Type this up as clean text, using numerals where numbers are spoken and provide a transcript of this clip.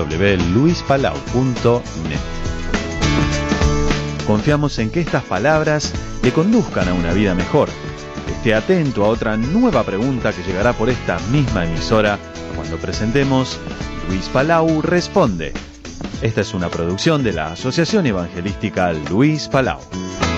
www.luispalau.net. Confiamos en que estas palabras le conduzcan a una vida mejor. Esté atento a otra nueva pregunta que llegará por esta misma emisora cuando presentemos Luis Palau Responde. Esta es una producción de la Asociación Evangelística Luis Palau.